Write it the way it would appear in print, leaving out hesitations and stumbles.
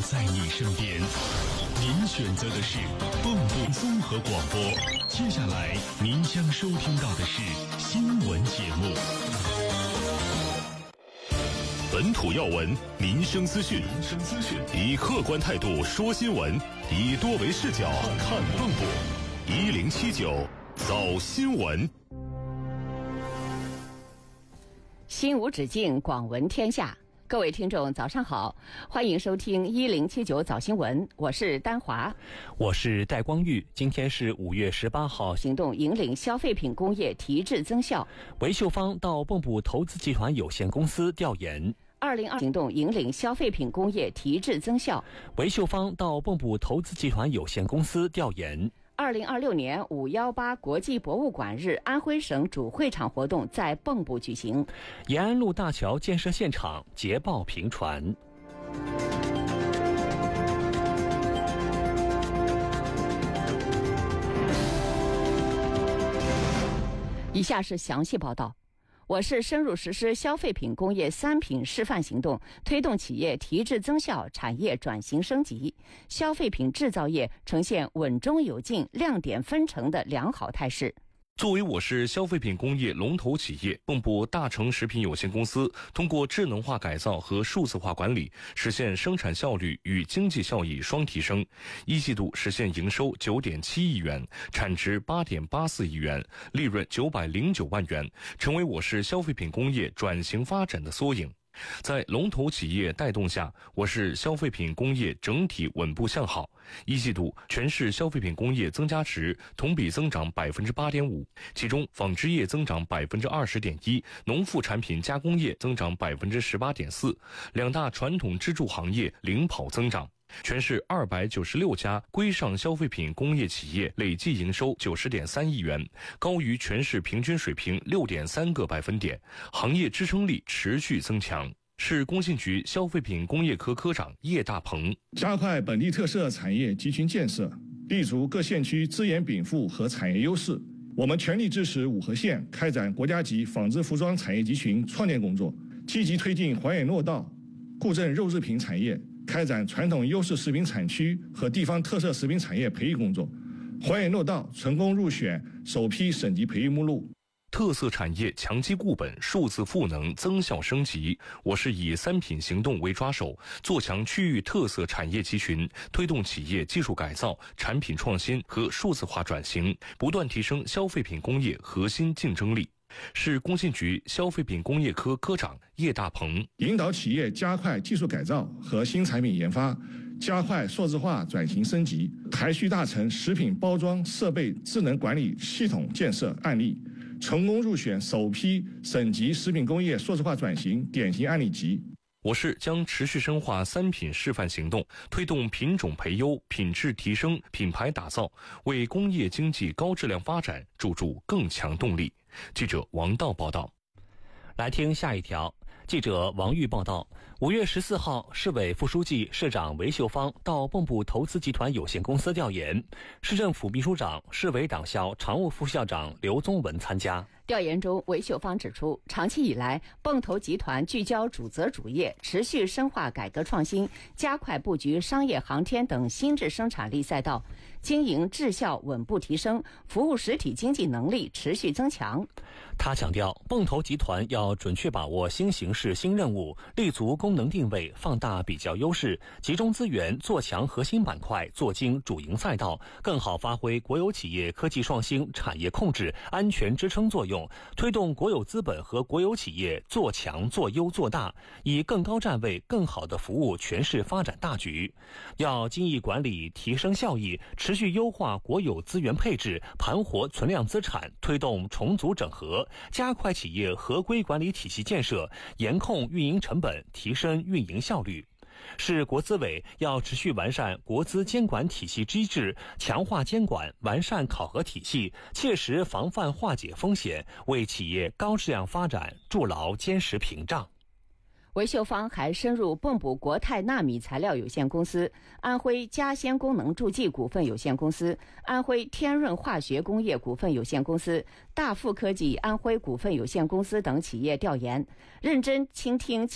在你身边。您选择的是蚌埠综合广播。接下来您将收听到的是新闻节目。本土要闻，民生资讯，以客观态度说新闻，以多维视角看蚌埠。1079早新闻。 心无止境，广闻天下。各位听众早上好，欢迎收听1079早新闻，我是丹华， 我是戴光玉。今天是5月18号。 行动引领消费品工业提质增效， 维秀坊到蚌埠投资集团有限公司调研。 2020行动引领消费品工业提质增效， 维秀坊到蚌埠投资集团有限公司调研。 2026年518国际博物馆日安徽省主会场活动在蚌埠举行。 延安路大桥建设现场捷报频传。 以下是详细报道。我市深入实施消费品工业3品示范行动，推动企业提质增效、产业转型升级，消费品制造业呈现稳中有进、亮点纷呈的良好态势。 作为我市消费品工业龙头企业，蚌埠大成食品有限公司通过智能化改造和数字化管理，实现生产效率与经济效益双提升。一季度实现营收9.7亿元，产值8.84亿元，利润909万元，成为我市消费品工业转型发展的缩影。在龙头企业带动下，我市消费品工业整体稳步向好。一季度全市消费品工业增加值同比增长8.5%，其中纺织业增长20.1%，农副产品加工业增长18.4%，两大传统支柱行业领跑增长。全市296家规上消费品工业企业累计营收90.3亿元，高于全市平均水平6.3个百分点，行业支撑力持续增强。市工信局消费品工业科科长叶大鹏： 加快本地特色产业集群建设，立足各县区资源禀赋和产业优势，我们全力支持五河县开展国家级纺织服装产业集群创建工作，积极推进还原落道，固振肉制品产业，开展传统优势食品产区和地方特色食品产业培育工作，还原落道，成功入选首批省级培育目录。 特色产业强基固本，数字赋能，增效升级。我市以3品行动为抓手，做强区域特色产业集群，推动企业技术改造、产品创新和数字化转型，不断提升消费品工业核心竞争力。市工信局消费品工业科科长叶大鹏： 引导企业加快技术改造和新产品研发，加快数字化转型升级，台区大成食品包装设备智能管理系统建设案例，成功入选首批省级食品工业数字化转型典型案例集。 我市将持续深化3品示范行动，推动品种培优、品质提升、品牌打造，为工业经济高质量发展注入更强动力。记者王道报道。 来听下一条。记者王玉报道，5月14号，市委副书记、市长韦秀芳到蚌埠投资集团有限公司调研，市政府秘书长、市委党校常务副校长刘宗文参加。 调研中，韦秀芳指出，长期以来，蚌投集团聚焦主责主业，持续深化改革创新，加快布局商业航天等新质生产力赛道，经营质效稳步提升，服务实体经济能力持续增强。 他强调，蚌投集团要准确把握新形势新任务，立足功能定位，放大比较优势，集中资源做强核心板块，做精主营赛道，更好发挥国有企业科技创新、产业控制、安全支撑作用，推动国有资本和国有企业做强做优做大，以更高站位更好地服务全市发展大局。要精益管理，提升效益，持续优化国有资源配置，盘活存量资产，推动重组整合，加快企业合规管理体系建设，严控运营成本，提升运营效率。市国资委要持续完善国资监管体系机制，强化监管，完善考核体系，切实防范化解风险，为企业高质量发展筑牢坚实屏障。 韦秀芳还深入蚌埠国泰纳米材料有限公司、安徽嘉先功能助剂股份有限公司、安徽天润化学工业股份有限公司、大富科技安徽股份有限公司等企业调研，认真倾听